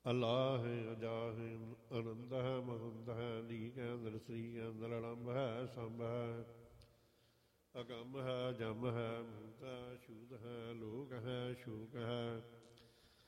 ਅਲਾਹ ਹੈ ਅਜਾਹ ਹੈ ਆਨੰਦ ਹੈ ਮਹੰਦ ਹੈ ਲੀਕ ਹੈ ਨਰਸਰੀ ਹੈ ਨਰੜੰਬ ਹੈ ਸੰਭ ਹੈ ਅਗੰਮ ਹੈ ਜਮ ਹੈ ਮੂਤ ਹੈ ਸ਼ੂਦ ਹੈ ਲੋਕ ਹੈ ਸ਼ੂਕ ਹੈ